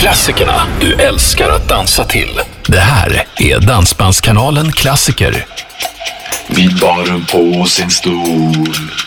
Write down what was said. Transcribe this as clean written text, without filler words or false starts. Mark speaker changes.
Speaker 1: Klassikerna du älskar att dansa till. Det här är Dansbandskanalen Klassiker.
Speaker 2: Vid baren på sin stol